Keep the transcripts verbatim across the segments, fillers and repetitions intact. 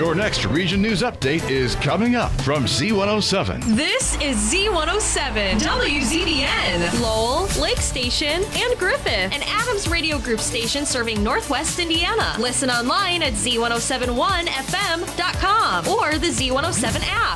Your next Region News Update is coming up from Z one oh seven. This is Z one oh seven, W Z D N, Lowell, Lake Station, and Griffith, an Adams Radio Group station serving Northwest Indiana. Listen online at Z one oh seven one F M dot com or the Z one oh seven app.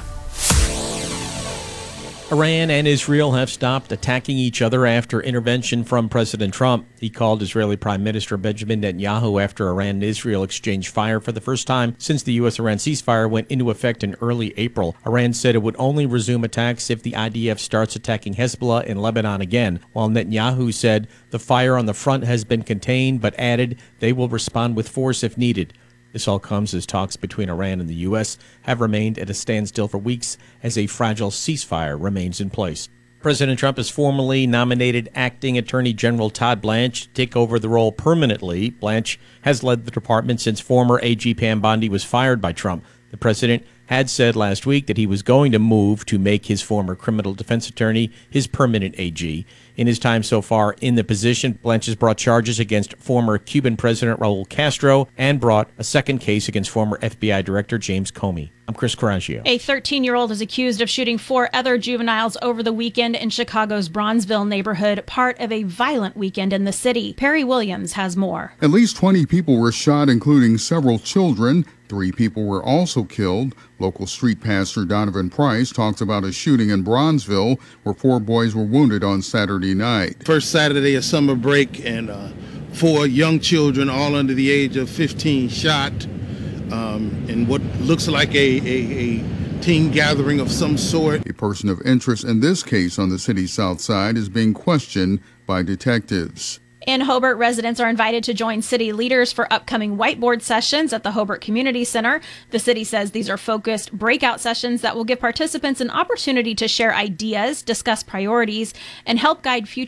Iran and Israel have stopped attacking each other after intervention from President Trump. He called Israeli Prime Minister Benjamin Netanyahu after Iran and Israel exchanged fire for the first time since the U S Iran ceasefire went into effect in early April. Iran said it would only resume attacks if the I D F starts attacking Hezbollah in Lebanon again, while Netanyahu said the fire on the front has been contained, but added they will respond with force if needed. This all comes as talks between Iran and the U S have remained at a standstill for weeks as a fragile ceasefire remains in place. President Trump has formally nominated acting Attorney General Todd Blanche to take over the role permanently. Blanche has led the department since former A G Pam Bondi was fired by Trump. The president had said last week that he was going to move to make his former criminal defense attorney his permanent A G. In his time so far in the position, Blanche has brought charges against former Cuban President Raul Castro and brought a second case against former F B I Director James Comey. I'm Chris Coraggio. A thirteen-year-old is accused of shooting four other juveniles over the weekend in Chicago's Bronzeville neighborhood, part of a violent weekend in the city. Perry Williams has more. At least twenty people were shot, including several children. Three people were also killed. Local street pastor Donovan Price talks about a shooting in Bronzeville where four boys were wounded on Saturday night. First Saturday of summer break, and uh, four young children, all under the age of fifteen, shot um, in what looks like a, a, a teen gathering of some sort. A person of interest in this case on the city's south side is being questioned by detectives. In Hobart, residents are invited to join city leaders for upcoming whiteboard sessions at the Hobart Community Center. The city says these are focused breakout sessions that will give participants an opportunity to share ideas, discuss priorities, and help guide future